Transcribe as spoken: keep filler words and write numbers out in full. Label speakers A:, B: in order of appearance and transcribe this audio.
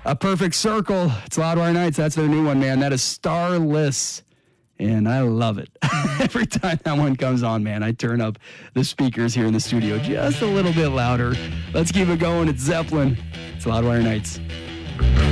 A: A Perfect Circle. It's Loudwire Nights. That's their new one, man. That is Starless. And I love it. Every time that one comes on, man, I turn up the speakers here in the studio just a little bit louder. Let's keep it going. It's Zeppelin. It's Loudwire Nights.